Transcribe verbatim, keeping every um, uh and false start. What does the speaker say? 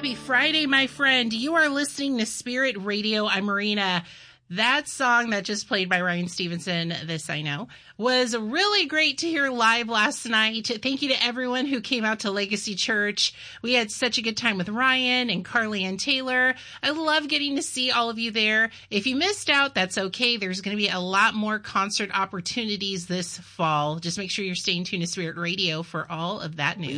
Happy Friday, my friend. You are listening to Spirit Radio. I'm Marina. That song that just played by Ryan Stevenson, This I Know, was really great to hear live last night. Thank you to everyone who came out to Legacy Church. We had such a good time with Ryan and Carly and Taylor. I love getting to see all of you there. If you missed out, that's okay. There's going to be a lot more concert opportunities this fall. Just make sure you're staying tuned to Spirit Radio for all of that news.